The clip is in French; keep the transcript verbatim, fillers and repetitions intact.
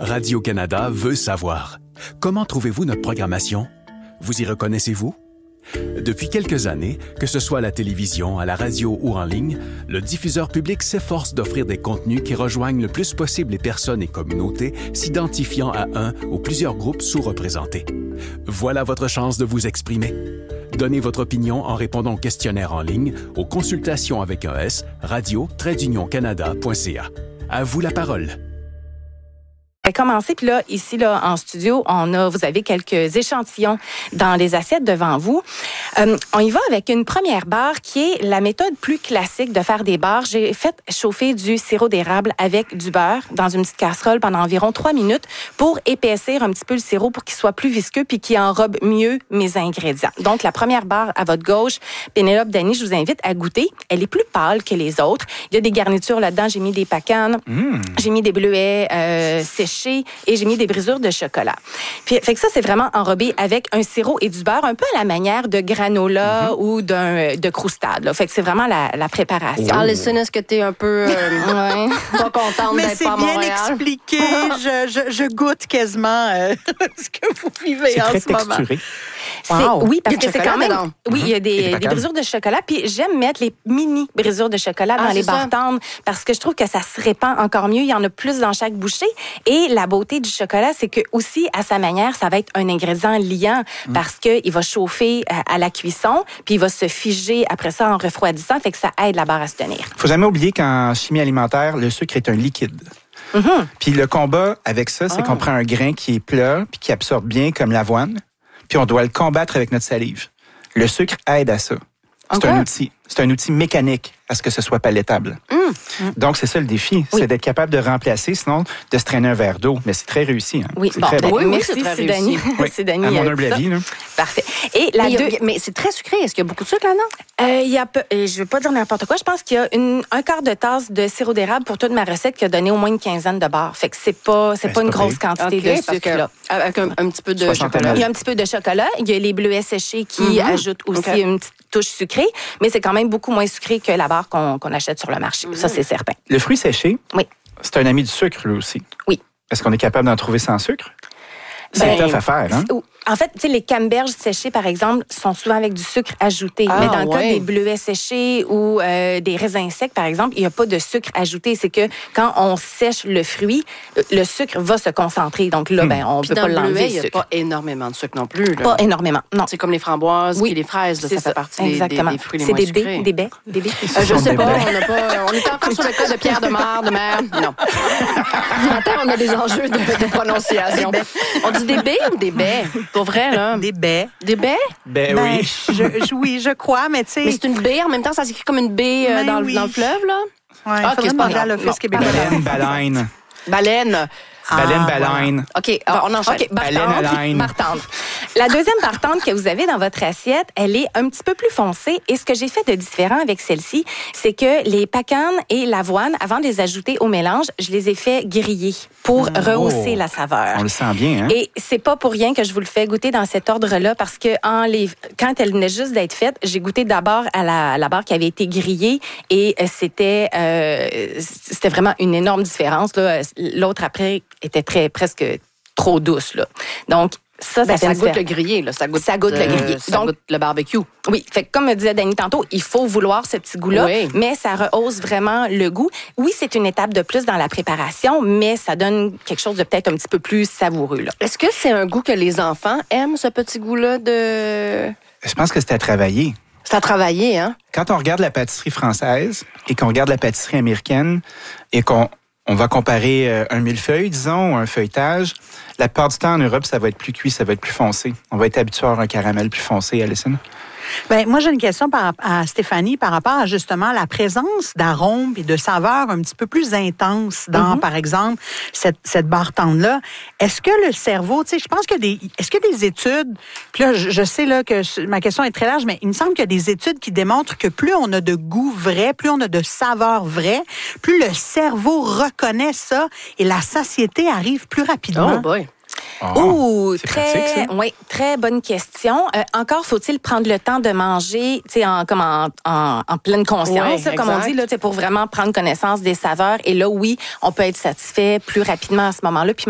Radio-Canada veut savoir. Comment trouvez-vous notre programmation? Vous y reconnaissez-vous? Depuis quelques années, que ce soit à la télévision, à la radio ou en ligne, le diffuseur public s'efforce d'offrir des contenus qui rejoignent le plus possible les personnes et communautés s'identifiant à un ou plusieurs groupes sous-représentés. Voilà votre chance de vous exprimer. Donnez votre opinion en répondant au questionnaire en ligne aux consultations avec un S, radio tiret union canada point c a. À vous la parole. Commencer, puis là, ici, là, en studio, on a, vous avez quelques échantillons dans les assiettes devant vous. Euh, on y va avec une première barre qui est la méthode plus classique de faire des barres. J'ai fait chauffer du sirop d'érable avec du beurre dans une petite casserole pendant environ trois minutes pour épaissir un petit peu le sirop pour qu'il soit plus visqueux puis qu'il enrobe mieux mes ingrédients. Donc, la première barre à votre gauche, Pénélope, Dany, je vous invite à goûter. Elle est plus pâle que les autres. Il y a des garnitures là-dedans. J'ai mis des packanes, mmh. j'ai mis des bleuets euh, séchés et j'ai mis des brisures de chocolat. Puis, fait que ça, c'est vraiment enrobé avec un sirop et du beurre, un peu à la manière de granola mm-hmm. ou d'un, de croustade. Là. Fait que c'est vraiment la, la préparation. Oh. Alison, est-ce que tu es un peu euh, ouais. pas contente Mais d'être pas à Montréal? Mais c'est bien expliqué. je, je, je goûte quasiment euh, ce que vous vivez c'est en très ce moment. Texturé. Wow. Oui, parce que c'est quand même... dedans. Oui, il y a des, des, des brisures de chocolat. Puis j'aime mettre les mini brisures de chocolat ah, dans les barres tendres parce que je trouve que ça se répand encore mieux. Il y en a plus dans chaque bouchée. Et la beauté du chocolat, c'est que aussi, à sa manière, ça va être un ingrédient liant mm. parce qu'il va chauffer à la cuisson puis il va se figer après ça en refroidissant. Fait que ça aide la barre à se tenir. Il ne faut jamais oublier qu'en chimie alimentaire, le sucre est un liquide. Mm-hmm. Puis le combat avec ça, c'est oh. qu'on prend un grain qui est plat puis qui absorbe bien comme l'avoine. Puis on doit le combattre avec notre salive. Le sucre aide à ça. C'est okay. un outil. C'est un outil mécanique à ce que ce soit palatable. Mmh. Donc, c'est ça le défi. Oui. C'est d'être capable de remplacer, sinon de se traîner un verre d'eau. Mais c'est très réussi. Hein? Oui, c'est bon, très ben, bon. oui, merci, oui, c'est Dany. Oui. c'est Dany. À mon humble avis. Là. Parfait. Et la mais, deux... a, mais c'est très sucré. Est-ce qu'il y a beaucoup de sucre là-dedans? Euh, il y a peu... Je ne veux pas dire n'importe quoi. Je pense qu'il y a une, un quart de tasse de sirop d'érable pour toute ma recette qui a donné au moins une quinzaine de barres. Fait que c'est pas, c'est ben, pas c'est une pas grosse pire. quantité okay, de sucre. Là. Avec un, un petit peu de chocolat. Il y a un petit peu de chocolat. Il y a les bleuets séchés qui mm-hmm. ajoutent aussi okay. une petite touche sucrée. Mais c'est quand même beaucoup moins sucré que la barre qu'on, qu'on achète sur le marché. Mm-hmm. Ça, c'est certain. Le fruit séché, oui. c'est un ami du sucre, lui aussi. Oui. Est-ce qu'on est capable d'en trouver sans sucre? C'est ben, tough à faire, hein? En fait, tu sais, les canneberges séchées, par exemple, sont souvent avec du sucre ajouté. Ah, mais dans le ouais. cas des bleuets séchés ou euh, des raisins secs, par exemple, il n'y a pas de sucre ajouté. C'est que quand on sèche le fruit, le sucre va se concentrer. Donc là, hmm. ben, on ne peut pas l'enlever. Bleuet, il n'y a pas énormément de sucre non plus. Là. Pas énormément, non. C'est comme les framboises oui. et les fraises. Là, ça, ça fait partie des, des, des fruits les c'est moins des sucrés. C'est des baies, des baies. Euh, je ne sais pas, on, a pas. On est encore sur le cas de Pierre de Mar, de Mer. Non. Attends, on a des enjeux de, de prononciation. On dit des baies ou des baies? Pour vrai, là. Des baies. Des baies? Ben, ben oui. Je, je, oui, je crois, mais tu sais... Mais c'est une baie, en même temps, ça s'écrit comme une baie euh, dans, oui. dans le fleuve, là? Oui, ah, il faudrait demander à l'Office québécois. Baleine, baleine. Baleine. Baleine, ah, baleine. Voilà. OK, bon, on enchaîne. OK, bartende, bartende. La deuxième bartende que vous avez dans votre assiette, elle est un petit peu plus foncée. Et ce que j'ai fait de différent avec celle-ci, c'est que les packanes et l'avoine, avant de les ajouter au mélange, je les ai fait griller pour mmh. rehausser oh, la saveur. On le sent bien, hein? Et c'est pas pour rien que je vous le fais goûter dans cet ordre-là, parce que en les... quand elle venait juste d'être faite, j'ai goûté d'abord à la, à la barre qui avait été grillée et c'était, euh, c'était vraiment une énorme différence. Là. L'autre après était très presque trop douce. Là. Donc, ça, ben, ça, ça goûte le grillé. Là. Ça goûte, ça goûte euh, le grillé. Ça Donc, goûte le barbecue. Oui. Fait que comme me disait Dany tantôt, il faut vouloir ce petit goût-là, oui. mais ça rehausse vraiment le goût. Oui, c'est une étape de plus dans la préparation, mais ça donne quelque chose de peut-être un petit peu plus savoureux. Là. Est-ce que c'est un goût que les enfants aiment, ce petit goût-là de... Je pense que c'est à travailler. C'est à travailler, hein? Quand on regarde la pâtisserie française et qu'on regarde la pâtisserie américaine et qu'on on va comparer un millefeuille, disons, ou un feuilletage, la plupart du temps en Europe, ça va être plus cuit, ça va être plus foncé. On va être habitué à avoir un caramel plus foncé, Alison. Ben, moi, j'ai une question par, à Stéphanie par rapport à justement la présence d'arômes et de saveurs un petit peu plus intenses dans, mm-hmm. par exemple, cette, cette bartende-là. Est-ce que le cerveau, tu sais, je pense que des, est-ce que des études, puis là, je, je sais là que ma question est très large, mais il me semble qu'il y a des études qui démontrent que plus on a de goût vrai, plus on a de saveurs vraies, plus le cerveau reconnaît ça et la satiété arrive plus rapidement. Oh boy! Oh, c'est très, pratique, ça? Oui, très bonne question. Euh, encore faut-il prendre le temps de manger, tu sais, en, comme en, en, en pleine conscience, ouais, comme on dit, là, pour vraiment prendre connaissance des saveurs. Et là, oui, on peut être satisfait plus rapidement à ce moment-là. Puis